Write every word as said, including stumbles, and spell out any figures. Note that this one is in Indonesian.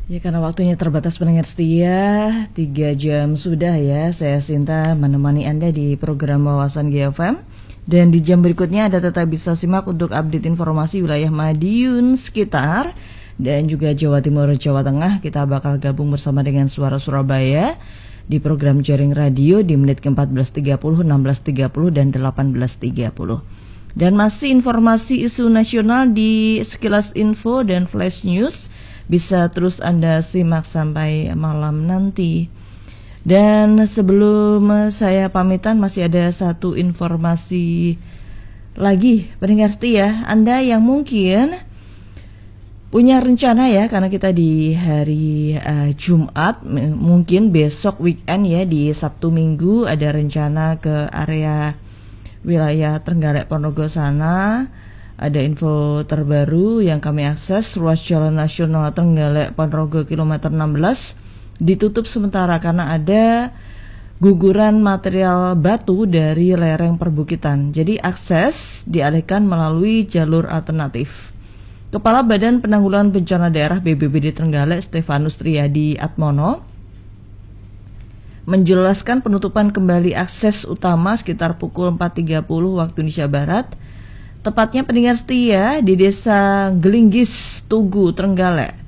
Ya, karena waktunya terbatas pendengar setia, tiga jam sudah ya saya Sinta menemani Anda di program Wawasan G F M. Dan di jam berikutnya Anda tetap bisa simak untuk update informasi wilayah Madiun sekitar dan juga Jawa Timur, Jawa Tengah. Kita bakal gabung bersama dengan Suara Surabaya di program Jaring Radio di menit ke empat belas tiga puluh, enam belas tiga puluh, dan delapan belas tiga puluh. Dan masih informasi isu nasional di Sekilas Info dan Flash News. Bisa terus Anda simak sampai malam nanti. Dan sebelum saya pamitan masih ada satu informasi lagi pendengar setia. Anda yang mungkin punya rencana ya, karena kita di hari uh, Jumat, m- mungkin besok weekend ya, di Sabtu Minggu ada rencana ke area wilayah Trenggalek Ponorogo sana. Ada info terbaru yang kami akses, ruas Jalan Nasional Trenggalek Ponorogo kilometer enam belas ditutup sementara karena ada guguran material batu dari lereng perbukitan. Jadi akses dialihkan melalui jalur alternatif. Kepala Badan Penanggulangan Bencana Daerah B B B D Trenggalek, Stefanus Triadi Atmono, menjelaskan penutupan kembali akses utama sekitar pukul empat tiga puluh waktu Indonesia Barat. Tepatnya pendengar setia di Desa Gelinggis, Tugu, Trenggalek.